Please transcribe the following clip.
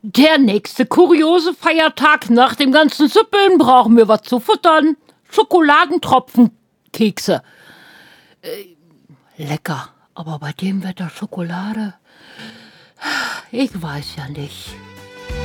Der nächste kuriose Feiertag nach dem ganzen Süppeln brauchen wir was zu futtern. Schokoladentropfenkekse. Lecker, aber bei dem Wetter Schokolade? Ich weiß ja nicht.